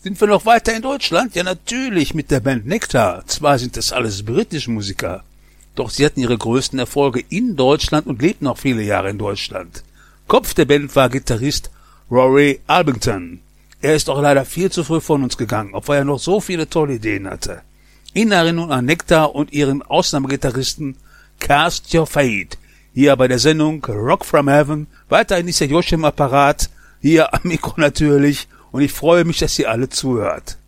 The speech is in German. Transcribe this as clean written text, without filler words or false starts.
Sind wir noch weiter in Deutschland? Ja, natürlich, mit der Band Nektar. Zwar sind das alles britische Musiker, doch sie hatten ihre größten Erfolge in Deutschland und lebten noch viele Jahre in Deutschland. Kopf der Band war Gitarrist Rory Albington. Er ist auch leider viel zu früh von uns gegangen, obwohl er noch so viele tolle Ideen hatte. In Erinnerung an Nektar und ihren Ausnahmegitarristen Cast Your Fate. Hier bei der Sendung Rock from Heaven. Weiterhin ist der Josh im Apparat. Hier am Mikro natürlich. Und ich freue mich, dass ihr alle zuhört.